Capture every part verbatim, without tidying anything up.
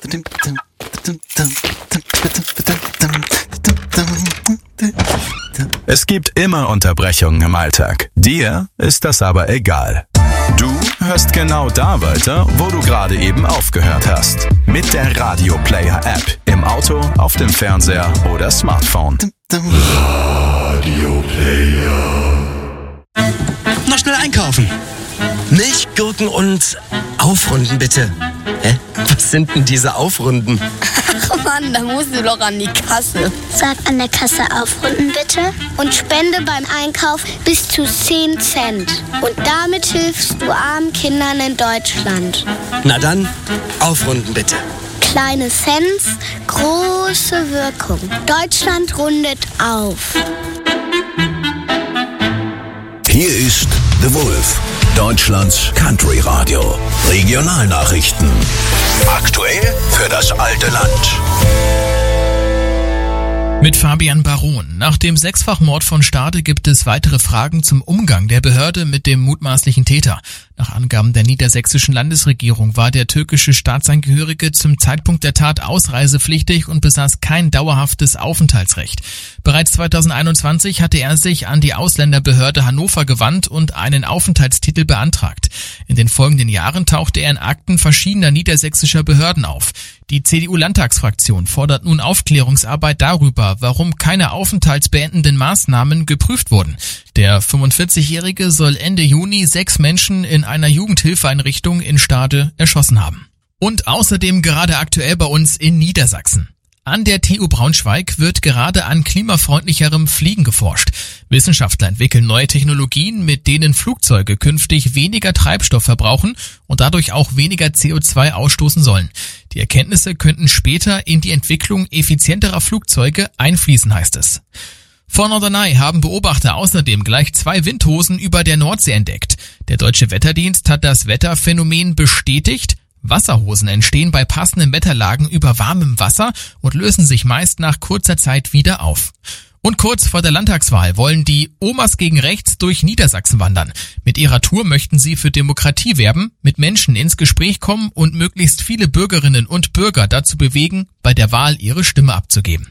Es gibt immer Unterbrechungen im Alltag. Dir ist das aber egal. Du hörst genau da weiter, wo du gerade eben aufgehört hast. Mit der Radio Player App. Im Auto, auf dem Fernseher oder Smartphone. Radio Player. Noch schnell einkaufen. Milch, Gurken und Aufrunden bitte. Hä? Was sind denn diese Aufrunden? Ach Mann, da musst du doch an die Kasse. Sag an der Kasse aufrunden bitte und spende beim Einkauf bis zu zehn Cent. Und damit hilfst du armen Kindern in Deutschland. Na dann, aufrunden bitte. Kleine Cents, große Wirkung. Deutschland rundet auf. Hier ist The Wolf, Deutschlands Country Radio. Regionalnachrichten. Aktuell für das alte Land. Mit Fabian Baron. Nach dem Sechsfachmord von Stade gibt es weitere Fragen zum Umgang der Behörde mit dem mutmaßlichen Täter. Nach Angaben der niedersächsischen Landesregierung war der türkische Staatsangehörige zum Zeitpunkt der Tat ausreisepflichtig und besaß kein dauerhaftes Aufenthaltsrecht. Bereits zweitausendeinundzwanzig hatte er sich an die Ausländerbehörde Hannover gewandt und einen Aufenthaltstitel beantragt. In den folgenden Jahren tauchte er in Akten verschiedener niedersächsischer Behörden auf. Die C D U-Landtagsfraktion fordert nun Aufklärungsarbeit darüber, warum keine aufenthaltsbeendenden Maßnahmen geprüft wurden. Der fünfundvierzigjährige soll Ende Juni sechs Menschen in einer Jugendhilfeeinrichtung in Stade erschossen haben. Und außerdem gerade aktuell bei uns in Niedersachsen. An der T U Braunschweig wird gerade an klimafreundlicherem Fliegen geforscht. Wissenschaftler entwickeln neue Technologien, mit denen Flugzeuge künftig weniger Treibstoff verbrauchen und dadurch auch weniger C O zwei ausstoßen sollen. Die Erkenntnisse könnten später in die Entwicklung effizienterer Flugzeuge einfließen, heißt es. Vor Norderney haben Beobachter außerdem gleich zwei Windhosen über der Nordsee entdeckt. Der Deutsche Wetterdienst hat das Wetterphänomen bestätigt. Wasserhosen entstehen bei passenden Wetterlagen über warmem Wasser und lösen sich meist nach kurzer Zeit wieder auf. Und kurz vor der Landtagswahl wollen die Omas gegen Rechts durch Niedersachsen wandern. Mit ihrer Tour möchten sie für Demokratie werben, mit Menschen ins Gespräch kommen und möglichst viele Bürgerinnen und Bürger dazu bewegen, bei der Wahl ihre Stimme abzugeben.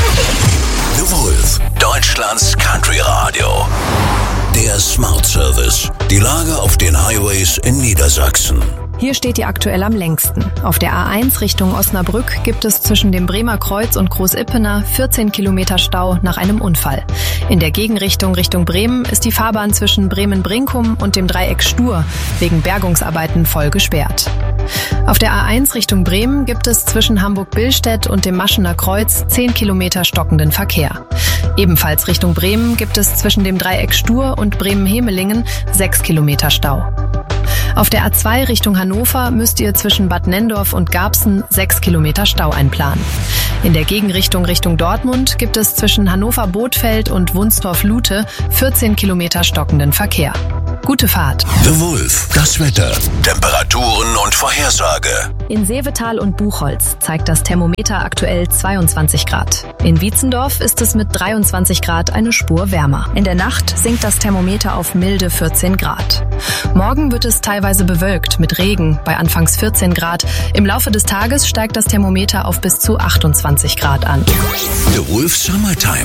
The Wolf, Deutschlands Country Radio. Der Smart Service. Die Lage auf den Highways in Niedersachsen. Hier steht die aktuell am längsten. Auf der A eins Richtung Osnabrück gibt es zwischen dem Bremer Kreuz und Großippener vierzehn Kilometer Stau nach einem Unfall. In der Gegenrichtung Richtung Bremen ist die Fahrbahn zwischen Bremen-Brinkum und dem Dreieck Stur wegen Bergungsarbeiten voll gesperrt. Auf der A eins Richtung Bremen gibt es zwischen Hamburg-Billstedt und dem Maschener Kreuz zehn Kilometer stockenden Verkehr. Ebenfalls Richtung Bremen gibt es zwischen dem Dreieck Stur und Bremen-Hemelingen sechs Kilometer Stau. Auf der A zwei Richtung Hannover müsst ihr zwischen Bad Nenndorf und Garbsen sechs Kilometer Stau einplanen. In der Gegenrichtung Richtung Dortmund gibt es zwischen Hannover-Bothfeld und Wunstorf-Lute vierzehn Kilometer stockenden Verkehr. Gute Fahrt. The Wolf, das Wetter, Temperaturen und Vorhersage. In Seevetal und Buchholz zeigt das Thermometer aktuell zweiundzwanzig Grad. In Wietzendorf ist es mit dreiundzwanzig Grad eine Spur wärmer. In der Nacht sinkt das Thermometer auf milde vierzehn Grad. Morgen wird es teilweise bewölkt mit Regen bei anfangs vierzehn Grad. Im Laufe des Tages steigt das Thermometer auf bis zu achtundzwanzig Grad an. The Wolf Summertime.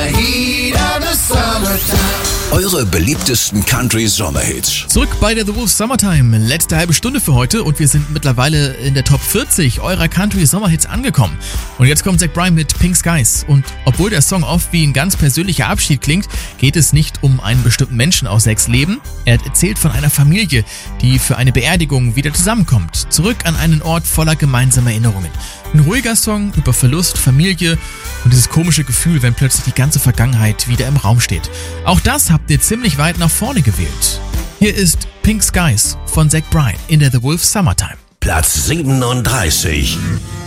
Eure beliebtesten Country-Sommerhits. Zurück bei der The Wolf Summertime. Letzte halbe Stunde für heute und wir sind mittlerweile in der Top vierzig eurer Country-Sommerhits angekommen. Und jetzt kommt Zach Bryan mit Pink Skies. Und obwohl der Song oft wie ein ganz persönlicher Abschied klingt, geht es nicht um einen bestimmten Menschen aus Zachs Leben. Er erzählt von einer Familie, die für eine Beerdigung wieder zusammenkommt. Zurück an einen Ort voller gemeinsamer Erinnerungen. Ein ruhiger Song über Verlust, Familie und dieses komische Gefühl, wenn plötzlich die ganze Vergangenheit wieder im Raum steht. Auch das habt ihr ziemlich weit nach vorne gewählt. Hier ist Pink Skies von Zach Bryan in der The Wolf Summertime. Platz siebenunddreißig.